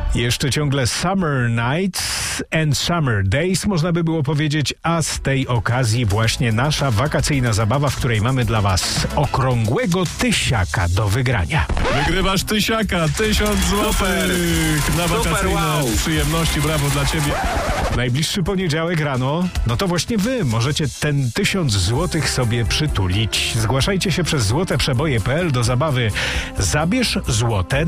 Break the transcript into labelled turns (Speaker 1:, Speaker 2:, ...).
Speaker 1: Jeszcze ciągle Summer Nights and Summer Days, można by było powiedzieć, a z tej okazji właśnie nasza wakacyjna zabawa, w której mamy dla Was okrągłego tysiaka do wygrania. Wygrywasz tysiaka, 1000 złotych na wakacyjne przyjemności, brawo dla Ciebie. Najbliższy poniedziałek rano, no to właśnie Wy możecie ten 1000 złotych sobie przytulić. Zgłaszajcie się przez złoteprzeboje.pl do zabawy Zabierz złote